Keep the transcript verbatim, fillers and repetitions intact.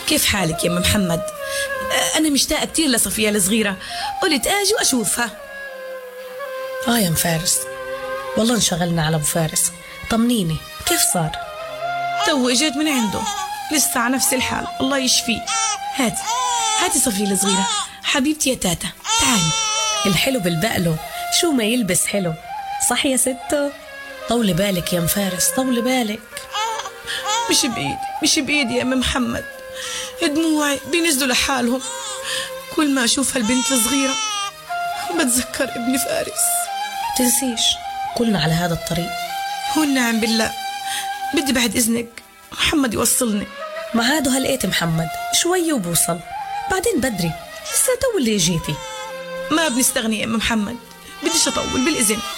كيف حالك يا ام محمد؟ انا مشتاقه كتير لصفيه الصغيره، قلت اجي واشوفها. اه يا ام فارس، والله انشغلنا على ابو فارس. طمنيني كيف صار؟ تو اجيت من عنده، لسه على نفس الحال، الله يشفيه. هاتي هاتي صفيه الصغيره، حبيبتي يا تاتا، تعالي. الحلو بالبقله، شو ما يلبس حلو، صح يا ستو؟ طولي بالك يا ام فارس، طولي بالك. مش بإيدي مش بإيدي يا ام محمد، دموعي بينزلوا لحالهم، كل ما أشوف هالبنت الصغيرة بتذكر ابني فارس. تنسيش، كلنا على هذا الطريق. والنعم بالله، بدي بعد إذنك محمد يوصلني. ما عاده هلقيت محمد، شوي وبوصل، بعدين بدري، لسه تو اللي جيتي. ما بنستغني يا ام محمد، بديش أطول، بالإذن.